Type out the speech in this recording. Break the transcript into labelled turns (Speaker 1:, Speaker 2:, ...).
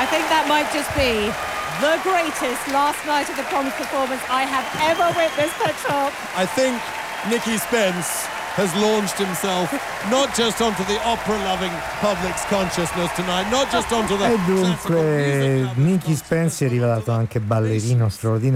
Speaker 1: I think that might just be the greatest last night of the Proms performance I have ever witnessed at Top.
Speaker 2: I think Nicky Spence has launched himself not just onto the opera-loving public's consciousness tonight, not just onto the
Speaker 3: E dunque Nicky Spence è rivelato anche ballerino straordinario.